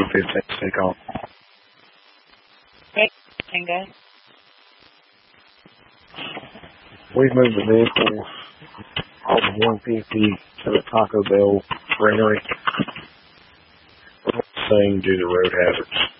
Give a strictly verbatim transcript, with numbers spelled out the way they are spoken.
two fifteen, take off. Hey, Tango. We've moved the vehicle off of one fifty to the Taco Bell Greenery. We're saying due to road hazards.